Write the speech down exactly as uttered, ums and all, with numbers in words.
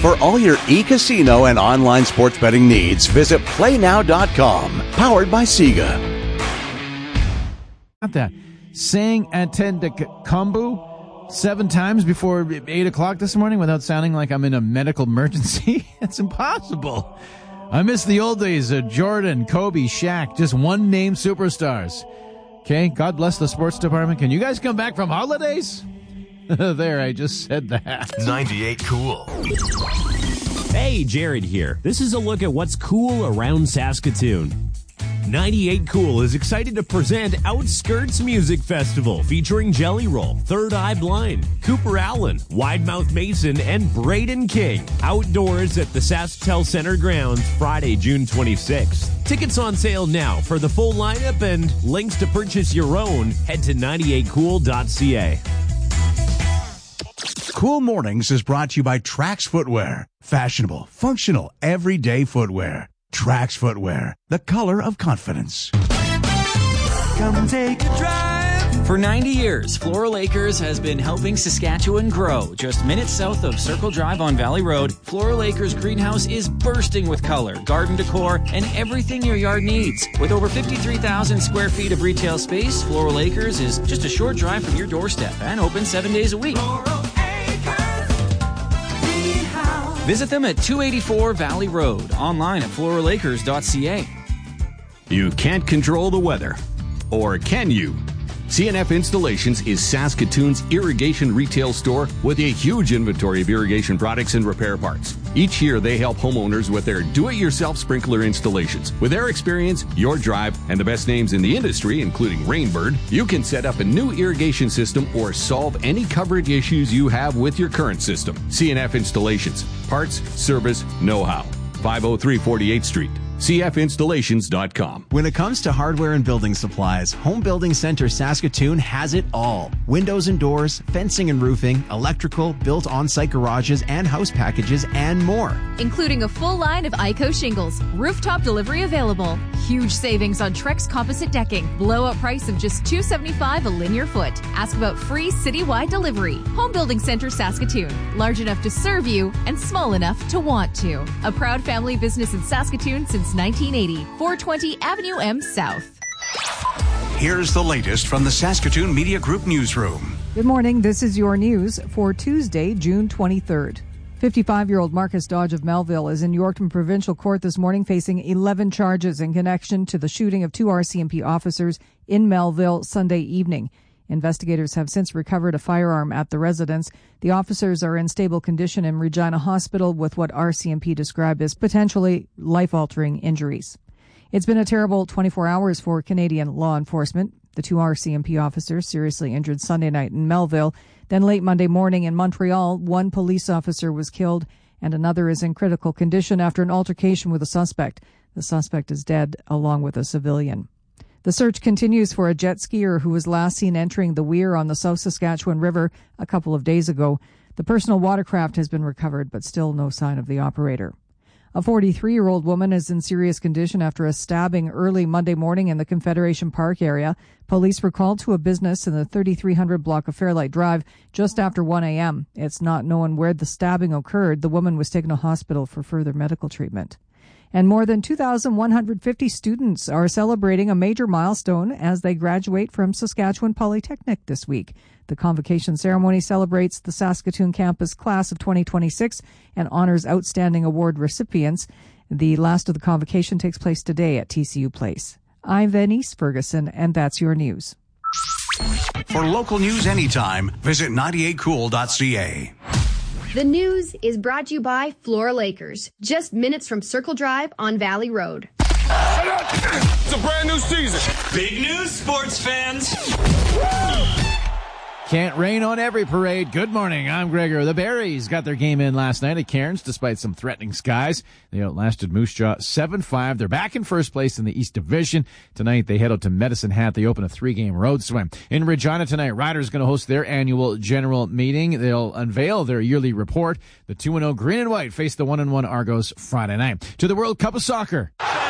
For all your e-casino and online sports betting needs, visit play now dot com. Powered by Sega. Not that. Saying Attendakambu seven times before eight o'clock this morning without sounding like I'm in a medical emergency? It's impossible. I miss the old days of Jordan, Kobe, Shaq, just one-name superstars. Okay, God bless the sports department. Can you guys come back from holidays? There, I just said that. ninety-eight Cool. Hey, Jared here. This is a look at what's cool around Saskatoon. ninety-eight Cool is excited to present Outskirts Music Festival featuring Jelly Roll, Third Eye Blind, Cooper Allen, Widemouth Mason, and Braden King. Outdoors at the SaskTel Center grounds Friday, June twenty-sixth. Tickets on sale now for the full lineup and links to purchase your own. Head to ninety-eight cool dot c a. Cool Mornings is brought to you by Trax Footwear. Fashionable, functional, everyday footwear. Trax Footwear, the color of confidence. Come take a drive. For ninety years, Floral Acres has been helping Saskatchewan grow. Just minutes south of Circle Drive on Valley Road, Floral Acres greenhouse is bursting with color, garden decor, and everything your yard needs. With over fifty-three thousand square feet of retail space, Floral Acres is just a short drive from your doorstep and open seven days a week. Floral Acres Greenhouse. Visit them at two eighty-four Valley Road, online at floral acres dot c a. You can't control the weather. Or can you? C N F Installations is Saskatoon's irrigation retail store with a huge inventory of irrigation products and repair parts. Each year, they help homeowners with their do-it-yourself sprinkler installations. With their experience, your drive, and the best names in the industry, including Rainbird, you can set up a new irrigation system or solve any coverage issues you have with your current system. C N F Installations. Parts, service, know-how. five oh three forty-eighth Street. C F installations dot com. When it comes to hardware and building supplies, Home Building Center Saskatoon has it all. Windows and doors, fencing and roofing, electrical, built on-site garages and house packages, and more. Including a full line of I C O shingles, rooftop delivery available, huge savings on Trex composite decking, blowout price of just two dollars and seventy-five cents a linear foot. Ask about free citywide delivery. Home Building Center Saskatoon, large enough to serve you and small enough to want to. A proud family business in Saskatoon since nineteen eighty, four twenty Avenue M South. Here's the latest from the Saskatoon Media Group newsroom. Good morning. This is your news for Tuesday, June twenty-third. fifty-five-year-old Marcus Dodge of Melville is in Yorkton Provincial Court this morning facing eleven charges in connection to the shooting of two R C M P officers in Melville Sunday evening. Investigators have since recovered a firearm at the residence. The officers are in stable condition in Regina Hospital with what R C M P described as potentially life-altering injuries. It's been a terrible twenty-four hours for Canadian law enforcement. The two R C M P officers seriously injured Sunday night in Melville. Then late Monday morning in Montreal, one police officer was killed and another is in critical condition after an altercation with a suspect. The suspect is dead along with a civilian. The search continues for a jet skier who was last seen entering the Weir on the South Saskatchewan River a couple of days ago. The personal watercraft has been recovered, but still no sign of the operator. A forty-three-year-old woman is in serious condition after a stabbing early Monday morning in the Confederation Park area. Police were called to a business in the thirty-three hundred block of Fairlight Drive just after one a.m. It's not known where the stabbing occurred. The woman was taken to hospital for further medical treatment. And more than two thousand one hundred fifty students are celebrating a major milestone as they graduate from Saskatchewan Polytechnic this week. The convocation ceremony celebrates the Saskatoon campus class of twenty twenty-six and honors outstanding award recipients. The last of the convocation takes place today at T C U Place. I'm Venice Ferguson, and that's your news. For local news anytime, visit ninety-eight cool dot c a. The news is brought to you by Floral Acres, just minutes from Circle Drive on Valley Road. It's a brand new season. Big news, sports fans. Can't rain on every parade. Good morning. I'm Gregor. The Berries got their game in last night at Cairns despite some threatening skies. They outlasted Moose Jaw seven five. They're back in first place in the East Division. Tonight they head out to Medicine Hat. They open a three-game road swim. In Regina tonight, Riders going to host their annual general meeting. They'll unveil their yearly report. The two and oh Green and White face the one and one Argos Friday night. To the World Cup of Soccer.